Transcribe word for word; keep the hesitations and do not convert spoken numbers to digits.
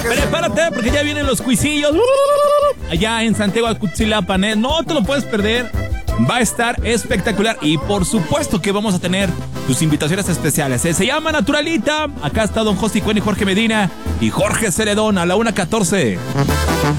Prepárate porque ya vienen los cuisillos allá en Santiago Acutzilapa, ¿eh? No te lo puedes perder. Va a estar espectacular y por supuesto que vamos a tener tus invitaciones especiales, ¿eh? Se llama Naturalita. Acá está Don José Cuen y Jorge Medina y Jorge Celedón a la una catorce.